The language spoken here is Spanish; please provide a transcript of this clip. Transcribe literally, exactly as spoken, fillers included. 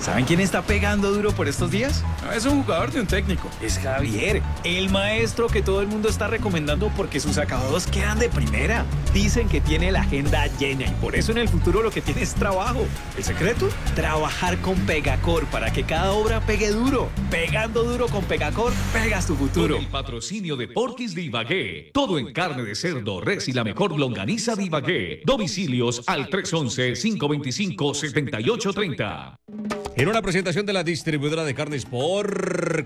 ¿Saben quién está pegando duro por estos días? No es un jugador de un técnico. Es Javier, el maestro que todo el mundo está recomendando porque sus acabados quedan de primera. Dicen que tiene la agenda llena y por eso en el futuro lo que tiene es trabajo. ¿El secreto? Trabajar con Pegacor para que cada obra pegue duro. Pegando duro con Pegacor, pegas tu futuro. Con el patrocinio de Porquis de Ibagué. Todo en carne de cerdo, res y la mejor longaniza de Ibagué. Domicilios al tres once, cinco veinticinco, setenta y ocho treinta. En una presentación de la distribuidora de carnes por